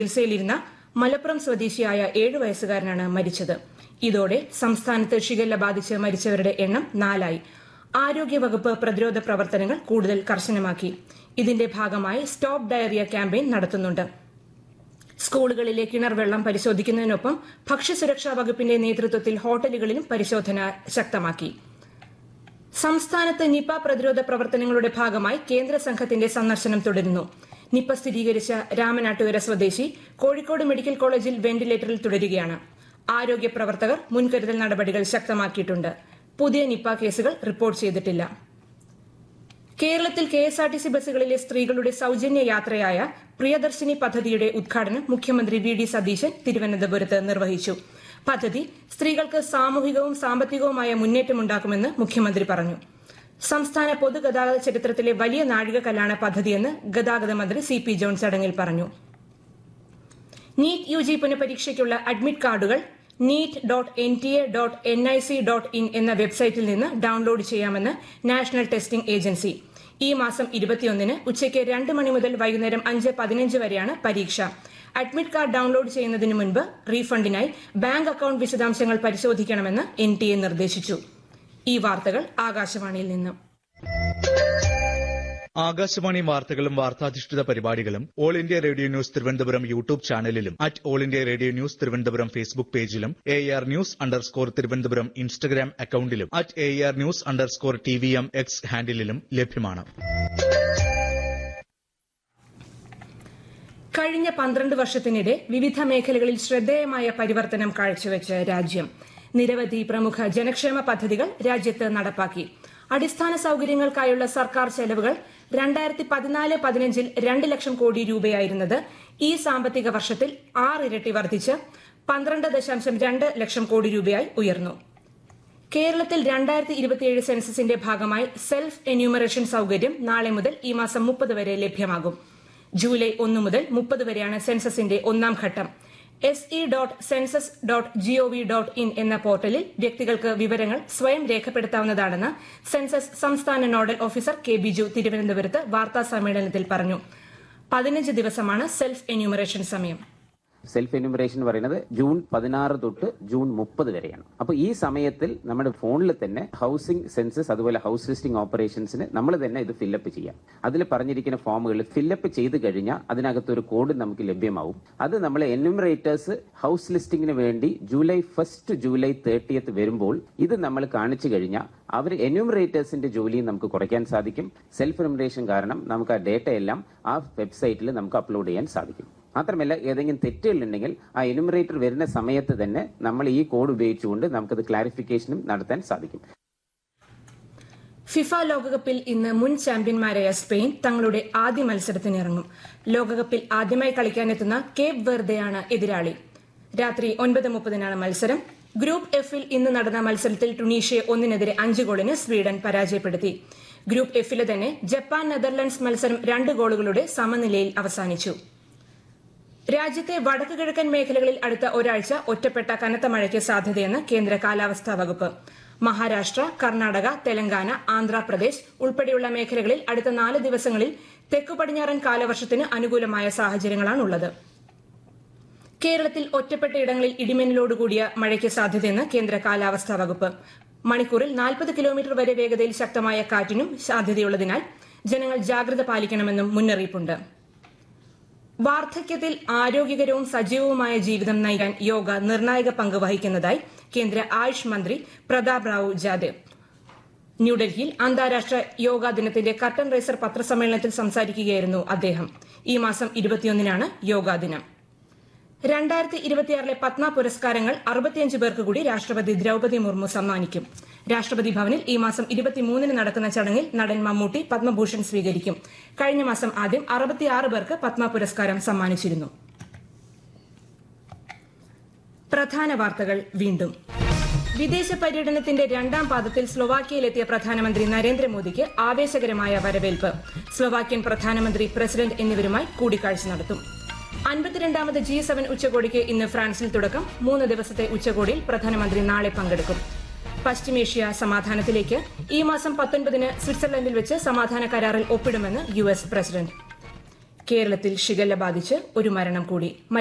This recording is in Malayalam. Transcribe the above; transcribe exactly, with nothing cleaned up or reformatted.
ചികിത്സയിലിരുന്ന മലപ്പുറം സ്വദേശിയായ ഏഴു വയസ്സുകാരനാണ് മരിച്ചത്. ഇതോടെ സംസ്ഥാനത്ത് ഷിഗല്ല ബാധിച്ച് മരിച്ചവരുടെ എണ്ണം നാലായി. ആരോഗ്യവകുപ്പ് പ്രതിരോധ പ്രവർത്തനങ്ങൾ കൂടുതൽ കർശനമാക്കി. ഇതിന്റെ ഭാഗമായി സ്റ്റോപ്പ് ഡയറിയ ക്യാമ്പയിൻ നടത്തുന്നുണ്ട്. സ്കൂളുകളിലെ കിണർ വെള്ളം പരിശോധിക്കുന്നതിനൊപ്പം ഭക്ഷ്യസുരക്ഷാ വകുപ്പിന്റെ നേതൃത്വത്തിൽ ഹോട്ടലുകളിലും പരിശോധന ശക്തമാക്കി. സംസ്ഥാനത്ത് നിപ പ്രതിരോധ പ്രവർത്തനങ്ങളുടെ ഭാഗമായി കേന്ദ്ര സംഘത്തിന്റെ സന്ദർശനം തുടരുന്നു. നിപ സ്ഥിരീകരിച്ച രാമനാട്ടുകര സ്വദേശി കോഴിക്കോട് മെഡിക്കൽ കോളേജിൽ വെന്റിലേറ്ററിൽ തുടരുകയാണ്. ആരോഗ്യ പ്രവർത്തകർ മുൻകരുതൽ നടപടികൾ ശക്തമാക്കിയിട്ടുണ്ട്. പുതിയ നിപ കേസുകൾ റിപ്പോർട്ട് ചെയ്തിട്ടില്ല. കേരളത്തിൽ കെഎസ്ആർടിസി ബസ്സുകളിലെ സ്ത്രീകളുടെ സൌജന്യ യാത്രയായ പ്രിയദർശിനി പദ്ധതിയുടെ ഉദ്ഘാടനം മുഖ്യമന്ത്രി വി ഡി സതീശൻ തിരുവനന്തപുരത്ത് നിർവഹിച്ചു. പദ്ധതി സ്ത്രീകൾക്ക് സാമൂഹികവും സാമ്പത്തികവുമായ മുന്നേറ്റമുണ്ടാക്കുമെന്ന് മുഖ്യമന്ത്രി പറഞ്ഞു. സംസ്ഥാന പൊതുഗതാഗത ചരിത്രത്തിലെ വലിയ നാഴികക്കല്ലാണ് പദ്ധതിയെന്ന് ഗതാഗത മന്ത്രി സി പി ജോൺ ചടങ്ങിൽ പറഞ്ഞു. നീറ്റ് യു ജി പുനഃപരീക്ഷയ്ക്കുള്ള അഡ്മിറ്റ് കാർഡുകൾ NEET dot N T A dot N I C dot in എന്ന വെബ്സൈറ്റിൽ നിന്ന് ഡൌൺലോഡ് ചെയ്യാമെന്ന് നാഷണൽ ടെസ്റ്റിംഗ് ഏജൻസി. ഈ മാസം ഇരുപത്തിയൊന്നിന് ഉച്ചയ്ക്ക് രണ്ട് മണി മുതൽ വൈകുന്നേരം അഞ്ച് പതിനഞ്ച് വരെയാണ് പരീക്ഷ. അഡ്മിറ്റ് കാർഡ് ഡൌൺലോഡ് ചെയ്യുന്നതിന് മുൻപ് റീഫണ്ടിനായി ബാങ്ക് അക്കൌണ്ട് വിശദാംശങ്ങൾ പരിശോധിക്കണമെന്ന് എൻ ടി എ നിർദ്ദേശിച്ചു. ഈ വാർത്തകൾ ആകാശവാണിയിൽ നിന്ന്. ആകാശവാണി വാർത്തകളും വാർത്താധിഷ്ഠിത പരിപാടികളും all India radio news Thiruvananthapuram YouTube ചാനലിലും at all India radio news Thiruvananthapuram Facebook പേജിലും A R news underscore Thiruvananthapuram Instagram അക്കൌണ്ടിലും at A R news underscore T V M X ഹാൻഡിലും ലഭ്യമാണ്. കഴിഞ്ഞ പന്ത്രണ്ട് വർഷത്തിനിടെ വിവിധ മേഖലകളിൽ ശ്രദ്ധേയമായ പരിവർത്തനം കാഴ്ചവെച്ച് രാജ്യം. നിരവധി പ്രമുഖ ജനക്ഷേമ പദ്ധതികൾ രാജ്യത്ത് നടപ്പാക്കി. അടിസ്ഥാന സൌകര്യങ്ങൾക്കായുള്ള സർക്കാർ ചെലവുകൾ രണ്ടായിരത്തി പതിനാല് പതിനഞ്ചിൽ രണ്ട് ലക്ഷം കോടി രൂപയായിരുന്നത് ഈ സാമ്പത്തിക വർഷത്തിൽ ആറിരട്ടി വർദ്ധിച്ച് പന്ത്രണ്ട് ദശാംശം രണ്ട് ലക്ഷം കോടി രൂപയായി ഉയർന്നു. കേരളത്തിൽ രണ്ടായിരത്തി ഇരുപത്തിയേഴ് സെൻസസിന്റെ ഭാഗമായി സെൽഫ് എന്യൂമറേഷൻ സൌകര്യം നാളെ മുതൽ ഈ മാസം മുപ്പത് വരെ ലഭ്യമാകും. ജൂലൈ ഒന്ന് മുതൽ മുപ്പത് വരെയാണ് സെൻസസിന്റെ ഒന്നാം ഘട്ടം. S E dot census dot G O V dot in എന്ന പോർട്ടലിൽ വ്യക്തികൾക്ക് വിവരങ്ങൾ സ്വയം രേഖപ്പെടുത്താവുന്നതാണെന്ന് സെൻസസ് സംസ്ഥാന നോഡൽ ഓഫീസർ കെ ബിജു തിരുവനന്തപുരത്ത് വാർത്താ സമ്മേളനത്തിൽ പറഞ്ഞു. പതിനഞ്ച് ദിവസമാണ് സെൽഫ് എന്യൂമറേഷൻ സമയം. സെൽഫ് എന്യൂമറേഷൻ പറയുന്നത് ജൂൺ പതിനാറ് തൊട്ട് ജൂൺ മുപ്പത് വരെയാണ്. അപ്പോൾ ഈ സമയത്തിൽ നമ്മുടെ ഫോണിൽ തന്നെ ഹൗസിംഗ് സെൻസസ് അതുപോലെ ഹൗസ് ലിസ്റ്റിംഗ് ഓപ്പറേഷൻസിന് നമ്മൾ തന്നെ ഇത് ഫില്ലപ്പ് ചെയ്യാം. അതിൽ പറഞ്ഞിരിക്കുന്ന ഫോമുകൾ ഫില്ലപ്പ് ചെയ്ത് കഴിഞ്ഞാൽ അതിനകത്തൊരു കോഡ് നമുക്ക് ലഭ്യമാവും. അത് നമ്മൾ എന്യൂമറേറ്റേഴ്സ് ഹൗസ് ലിസ്റ്റിംഗിന് വേണ്ടി ജൂലൈ ഫസ്റ്റ് ജൂലൈ തേർട്ടിയത്ത് വരുമ്പോൾ ഇത് നമ്മൾ കാണിച്ചു കഴിഞ്ഞാൽ അവർ എന്യൂമറേറ്റേഴ്സിന്റെ ജോലിയും നമുക്ക് കുറയ്ക്കാൻ സാധിക്കും. സെൽഫ് എന്യൂമറേഷൻ കാരണം നമുക്ക് ആ ഡേറ്റ എല്ലാം ആ വെബ്സൈറ്റിൽ നമുക്ക് അപ്ലോഡ് ചെയ്യാൻ സാധിക്കും. മാത്രമല്ല ഏതെങ്കിലും തെറ്റുകൾ ഉണ്ടെങ്കിൽ ആ എന്യൂമറേറ്റർ വരുന്ന സമയത്ത് തന്നെ നമ്മൾ ഈ കോഡ് ഉപയോഗിച്ചുകൊണ്ട് നമുക്കത് ക്ലാരിഫിക്കേഷനും നടത്താൻ സാധിക്കും. ഫിഫ ലോകകപ്പിൽ ഇന്ന് മുൻ ചാമ്പ്യന്മാരായ സ്പെയിൻ തങ്ങളുടെ ആദ്യ മത്സരത്തിനിറങ്ങും. ലോകകപ്പിൽ ആദ്യമായി കളിക്കാനെത്തുന്ന കേപ്പ് വെർദെയാണ് എതിരാളി. രാത്രി ഒൻപത് മുപ്പതിനാണ് മത്സരം. ഗ്രൂപ്പ് എഫിൽ ഇന്ന് നടന്ന മത്സരത്തിൽ ടുണീഷ്യയെ ഒന്നിനെതിരെ അഞ്ച് ഗോളിന് സ്വീഡൻ പരാജയപ്പെടുത്തി. ഗ്രൂപ്പ് എഫിലെ തന്നെ ജപ്പാൻ നെതർലൻഡ്സ് മത്സരം രണ്ട് ഗോളുകളുടെ സമനിലയിൽ അവസാനിച്ചു. രാജ്യത്തെ വടക്കു കിഴക്കൻ മേഖലകളിൽ അടുത്ത ഒരാഴ്ച ഒറ്റപ്പെട്ട കനത്ത മഴയ്ക്ക് സാധ്യതയെന്ന് കേന്ദ്ര കാലാവസ്ഥാ വകുപ്പ്. മഹാരാഷ്ട്ര, കർണാടക, തെലങ്കാന, ആന്ധ്രാപ്രദേശ് ഉൾപ്പെടെയുള്ള മേഖലകളിൽ അടുത്ത നാല് ദിവസങ്ങളിൽ തെക്കു പടിഞ്ഞാറൻ കാലവർഷത്തിന് അനുകൂലമായ സാഹചര്യങ്ങളാണുള്ളത്. കേരളത്തിൽ ഒറ്റപ്പെട്ട ഇടങ്ങളിൽ ഇടിമിന്നലോടുകൂടിയ മഴയ്ക്ക് സാധ്യതയെന്ന് കേന്ദ്ര കാലാവസ്ഥാ വകുപ്പ്. മണിക്കൂറിൽ നാൽപ്പത് കിലോമീറ്റർ വരെ വേഗതയിൽ ശക്തമായ കാറ്റിനും സാധ്യതയുള്ളതിനാൽ ജനങ്ങൾ ജാഗ്രത പാലിക്കണമെന്നും മുന്നറിയിപ്പുണ്ട്. വാർദ്ധക്യത്തിൽ ആരോഗ്യകരവും സജീവവുമായ ജീവിതം നയിക്കാൻ യോഗ നിർണായക പങ്ക് വഹിക്കുന്നതായി കേന്ദ്ര ആയുഷ് മന്ത്രി പ്രതാപ് റാവു ജാദേവ്. ന്യൂഡൽഹിയിൽ അന്താരാഷ്ട്ര യോഗാ ദിനത്തിന്റെ കർട്ടൻ റൈസർ പത്രസമ്മേളനത്തിൽ സംസാരിക്കുകയായിരുന്നു അദ്ദേഹം. ഈ മാസം ഇരുപത്തിയൊന്നിനാണ് യോഗാ ദിനം. രണ്ടായിരത്തി ഇരുപത്തിയാറിലെ പത്മ പുരസ്കാരങ്ങൾ അറുപത്തിയഞ്ച് പേർക്ക് കൂടി രാഷ്ട്രപതി ദ്രൌപദി മുർമു സമ്മാനിക്കും. രാഷ്ട്രപതി ഭവനിൽ ഈ മാസം ഇരുപത്തിമൂന്നിന് നടക്കുന്ന ചടങ്ങിൽ നടൻ മമ്മൂട്ടി പത്മഭൂഷൺ സ്വീകരിക്കും. കഴിഞ്ഞ മാസം ആദ്യം അറുപത്തിയാറ് പേർക്ക് പത്മ പുരസ്കാരം സമ്മാനിച്ചിരുന്നു. പ്രധാന വാർത്തകൾ വീണ്ടും. വിദേശ പര്യടനത്തിന്റെ രണ്ടാം പാദത്തിൽ സ്ലൊവാക്യയിലെത്തിയ പ്രധാനമന്ത്രി നരേന്ദ്രമോദിക്ക് ആവേശകരമായ വരവേൽപ്പ്. സ്ലൊവാക്യൻ പ്രധാനമന്ത്രി, പ്രസിഡന്റ് എന്നിവരുമായി കൂടിക്കാഴ്ച നടത്തും. അൻപത്തിരണ്ടാമത് ജി സെവൻ ഉച്ചകോടിക്ക് ഇന്ന് ഫ്രാൻസിൽ തുടക്കം. മൂന്ന് ദിവസത്തെ ഉച്ചകോടിയിൽ പ്രധാനമന്ത്രി നാളെ പങ്കെടുക്കും. പശ്ചിമേഷ്യ സമാധാനത്തിലേക്ക് ഈ മാസം പത്തൊൻപതിന് സ്വിറ്റ്സർലൻഡിൽ വെച്ച് സമാധാന കരാറിൽ ഒപ്പിടുമെന്ന് യു എസ് പ്രസിഡന്റ്. കേരളത്തിൽ ഷിഗല്ല ബാധിച്ച് ഒരു മരണം കൂടി.